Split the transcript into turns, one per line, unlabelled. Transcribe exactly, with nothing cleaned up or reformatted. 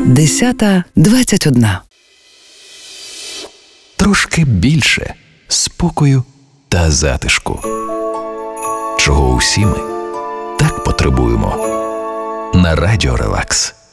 Десята двадцять одна.
Трошки більше спокою та затишку. Чого усі ми так потребуємо. На Радіо Релакс.